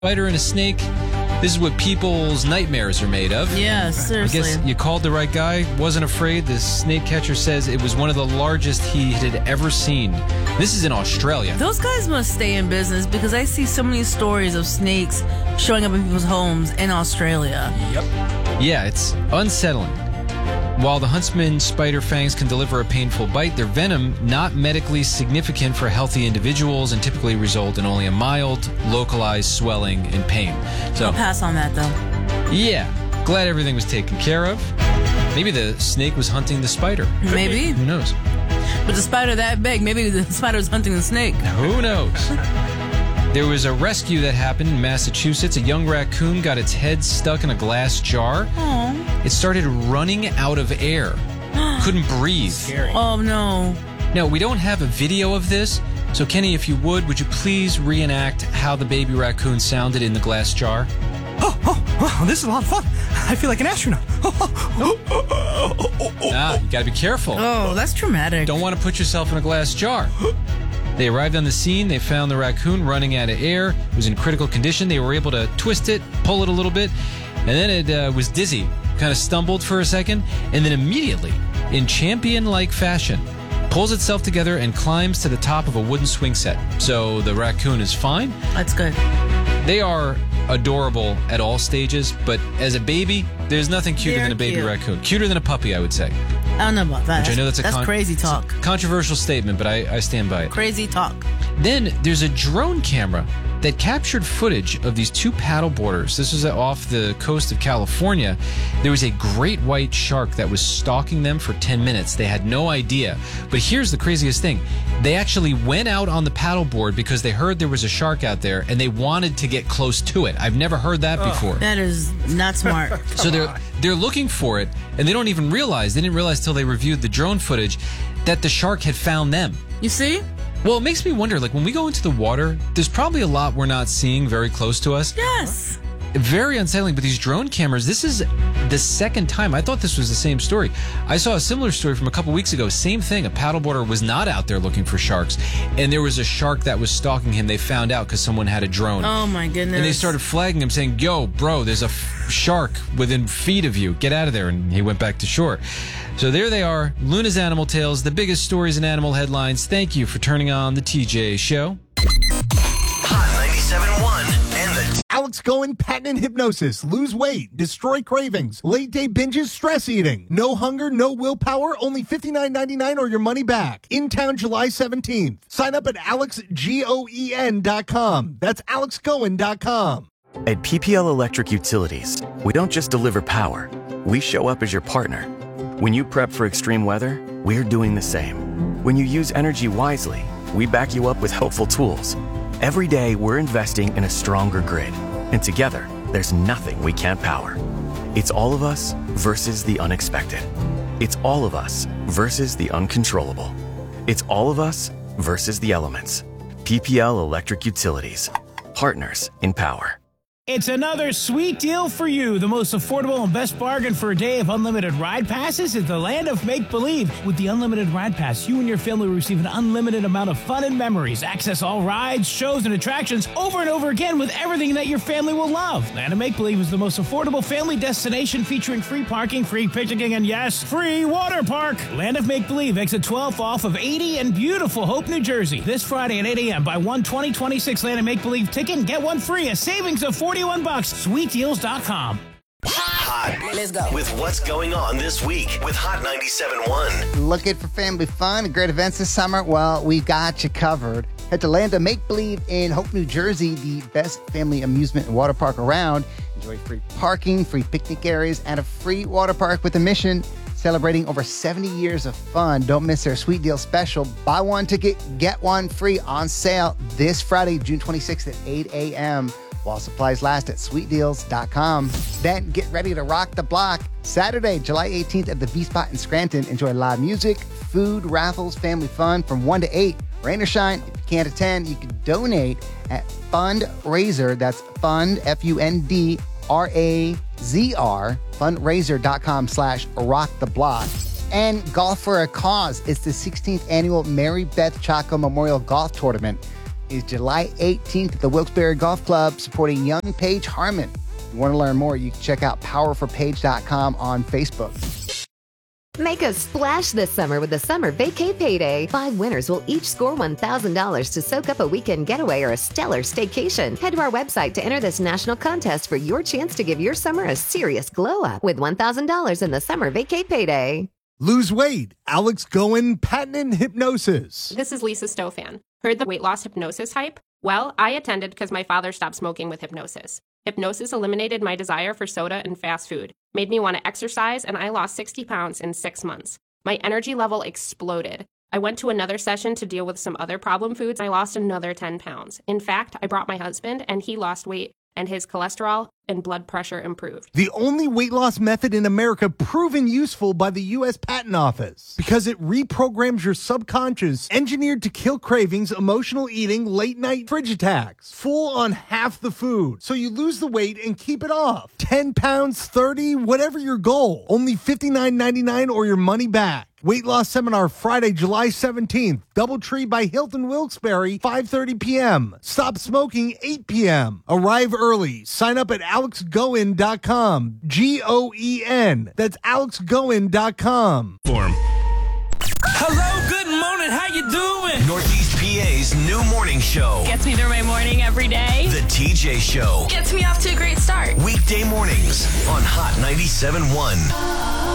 Spider and a snake. This is what people's nightmares are made of. Yeah, seriously. I guess you called the right guy. Wasn't afraid. The snake catcher says it was one of the largest he had ever seen. This is in Australia. Those guys must stay in business because I see so many stories of snakes showing up in people's homes in Australia. Yep. Yeah, it's unsettling. While the huntsman spider fangs can deliver a painful bite, their venom not medically significant for healthy individuals and typically result in only a mild, localized swelling and pain. So I'll pass on that, though. Yeah, glad everything was taken care of. Maybe the snake was hunting the spider. Maybe. Who knows? With the spider that big, maybe the spider was hunting the snake. Who knows? There was a rescue that happened in Massachusetts. A young raccoon got its head stuck in a glass jar. Aww. It started running out of air. Couldn't breathe. Scary. Oh, no. Now, we don't have a video of this, so Kenny, if you would you please reenact how the baby raccoon sounded in the glass jar? Oh, this is a lot of fun. I feel like an astronaut. You gotta be careful. Oh, that's traumatic. Don't want to put yourself in a glass jar. They arrived on the scene. They found the raccoon running out of air. It was in critical condition. They were able to twist it, pull it a little bit, and then it was dizzy, kind of stumbled for a second, and then immediately, in champion-like fashion, pulls itself together and climbs to the top of a wooden swing set. So the raccoon is fine. That's good. They are adorable at all stages, but as a baby, there's nothing cuter They're than a baby cute. raccoon. Cuter than a puppy, I would say. I don't know about that. Which I know that's crazy talk. Controversial statement, but I stand by it. Crazy talk. Then there's a drone camera that captured footage of these two paddleboarders. This was off the coast of California. There was a great white shark that was stalking them for 10 minutes. They had no idea. But here's the craziest thing. They actually went out on the paddleboard because they heard there was a shark out there and they wanted to get close to it. I've never heard that before. That is not smart. So they're looking for it, and they don't even realize. They didn't realize till they reviewed the drone footage that the shark had found them. You see? Well, it makes me wonder, like, when we go into the water, there's probably a lot we're not seeing very close to us. Yes. Very unsettling, but these drone cameras, this is the second time. I thought this was the same story. I saw a similar story from a couple weeks ago. Same thing. A paddleboarder was not out there looking for sharks, and there was a shark that was stalking him. They found out because someone had a drone. Oh, my goodness. And they started flagging him, saying, yo, bro, there's a shark within feet of you. Get out of there. And he went back to shore. So there they are, Luna's Animal Tales, the biggest stories in animal headlines. Thank you for turning on the TJ Show. Hot 97.1 and the Alex Cohen Patent Hypnosis. Lose weight, destroy cravings, late day binges, stress eating. No hunger, no willpower, only $59.99 or your money back. In town July 17th. Sign up at alexgoen.com. That's alexcohen.com. At PPL Electric Utilities, we don't just deliver power, we show up as your partner. When you prep for extreme weather, we're doing the same. When you use energy wisely, we back you up with helpful tools. Every day, we're investing in a stronger grid. And together, there's nothing we can't power. It's all of us versus the unexpected. It's all of us versus the uncontrollable. It's all of us versus the elements. PPL Electric Utilities. Partners in power. It's another sweet deal for you. The most affordable and best bargain for a day of unlimited ride passes is the land of make-believe. With the unlimited ride pass, you and your family will receive an unlimited amount of fun and memories. Access all rides, shows, and attractions over and over again with everything that your family will love. Land of Make-Believe is the most affordable family destination featuring free parking, free picnicking, and yes, free water park. Land of Make-Believe, exit 12 off of 80 in beautiful Hope, New Jersey. This Friday at 8 a.m. Buy one 2026 Land of Make-Believe ticket and get one free. A savings of $41. SweetDeals.com. Hot. Let's go. With what's going on this week with Hot 97.1. Looking for family fun and great events this summer? Well, we've got you covered. Head to Land of Make Believe in Hope, New Jersey, the best family amusement and water park around. Enjoy free parking, free picnic areas, and a free water park with a mission celebrating over 70 years of fun. Don't miss their Sweet Deal special. Buy one ticket, get one free on sale this Friday, June 26th at 8 a.m. while supplies last at sweetdeals.com. Then get ready to rock the block. Saturday, July 18th at the V-Spot in Scranton. Enjoy live music, food, raffles, family fun from 1 to 8. Rain or shine, if you can't attend, you can donate at Fundraiser. That's Fund, F-U-N-D-R-A-Z-R, fundraiser.com/rocktheblock. And Golf for a Cause. It's the 16th annual Mary Beth Chaco Memorial Golf Tournament. is July 18th at the Wilkes-Barre Golf Club supporting young Paige Harmon. If you want to learn more, you can check out powerforpaige.com on Facebook. Make a splash this summer with the Summer Vacay Payday. 5 winners will each score $1,000 to soak up a weekend getaway or a stellar staycation. Head to our website to enter this national contest for your chance to give your summer a serious glow up with $1,000 in the Summer Vacay Payday. Lose weight. Alex Goen, patented hypnosis. This is Lisa Stofan. Heard the weight loss hypnosis hype? Well, I attended because my father stopped smoking with hypnosis. Hypnosis eliminated my desire for soda and fast food, made me want to exercise, and I lost 60 pounds in 6 months. My energy level exploded. I went to another session to deal with some other problem foods. I lost another 10 pounds. In fact, I brought my husband, and he lost weight, and his cholesterol and blood pressure improved. The only weight loss method in America proven useful by the U.S. Patent Office because it reprograms your subconscious, engineered to kill cravings, emotional eating, late night fridge attacks, full on half the food. So you lose the weight and keep it off. 10 pounds, 30, whatever your goal. Only $59.99 or your money back. Weight loss seminar Friday, July 17th. Doubletree by Hilton Wilkes-Barre, 5:30 p.m. Stop smoking, 8 p.m. Arrive early. Sign up at alexgoen.com. Goen. That's alexgoen.com. Hello, good morning. How you doing? Northeast PA's new morning show. Gets me through my morning every day. The TJ Show. Gets me off to a great start. Weekday mornings on Hot 97.1.